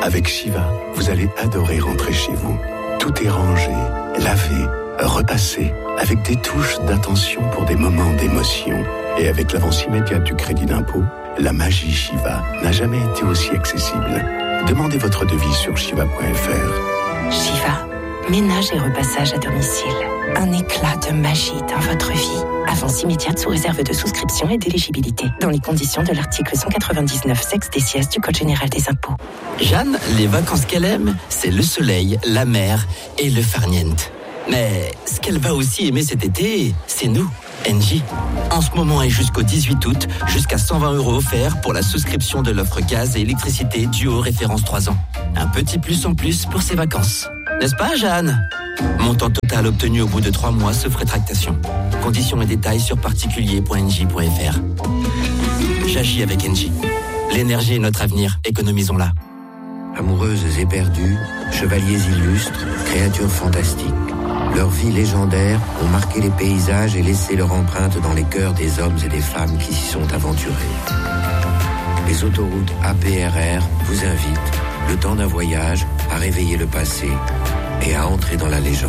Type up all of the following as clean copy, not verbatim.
Avec Shiva, vous allez adorer rentrer chez vous. Tout est rangé, lavé, repassé, avec des touches d'attention pour des moments d'émotion. Et avec l'avance immédiate du crédit d'impôt, la magie Shiva n'a jamais été aussi accessible. Demandez votre devis sur shiva.fr. Shiva, ménage et repassage à domicile. Un éclat de magie dans votre vie. Avance immédiate sous réserve de souscription et d'éligibilité. Dans les conditions de l'article 199 sexe des sièges du Code général des impôts. Jeanne, les vacances qu'elle aime, c'est le soleil, la mer et le farniente. Mais ce qu'elle va aussi aimer cet été, c'est nous, Engie. En ce moment et jusqu'au 18 août, jusqu'à 120 € offerts pour la souscription de l'offre gaz et électricité duo référence 3 ans. Un petit plus en plus pour ses vacances. N'est-ce pas, Jeanne ? Montant total obtenu au bout de 3 mois sauf rétractation. Conditions et détails sur particulier.engie.fr. J'agis avec Engie. L'énergie est notre avenir, économisons-la. Amoureuses et perdues, chevaliers illustres, créatures fantastiques. Leurs vies légendaires ont marqué les paysages et laissé leur empreinte dans les cœurs des hommes et des femmes qui s'y sont aventurés. Les autoroutes APRR vous invitent, le temps d'un voyage, à réveiller le passé et à entrer dans la légende.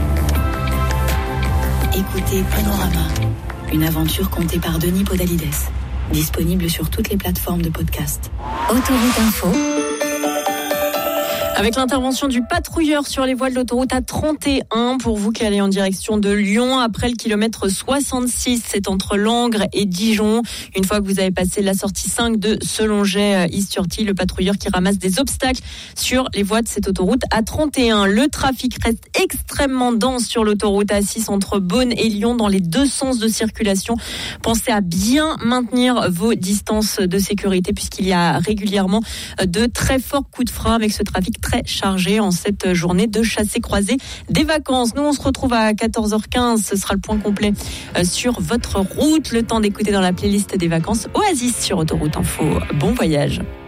Écoutez Panorama, une aventure contée par Denis Podalides. Disponible sur toutes les plateformes de podcast. Autoroute Info. Avec l'intervention du patrouilleur sur les voies de l'autoroute A31, pour vous qui allez en direction de Lyon, après le kilomètre 66, c'est entre Langres et Dijon. Une fois que vous avez passé la sortie 5 de Selonget-Isturty, le patrouilleur qui ramasse des obstacles sur les voies de cette autoroute A31. Le trafic reste extrêmement dense sur l'autoroute A6 entre Beaune et Lyon dans les deux sens de circulation. Pensez à bien maintenir vos distances de sécurité puisqu'il y a régulièrement de très forts coups de frein avec ce trafic très chargé en cette journée de chassé-croisé des vacances. Nous, on se retrouve à 14h15. Ce sera le point complet sur votre route. Le temps d'écouter dans la playlist des vacances Oasis sur Autoroute Info. Bon voyage.